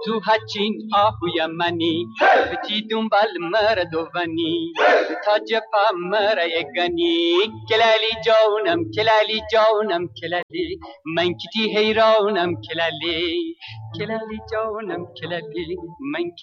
تو هچین آهوی منی بتی دنبال مردوانی تاج پا مرا یگانی کلالی جانم کلالی من کتی حیرانم کلالی جانم کلالی من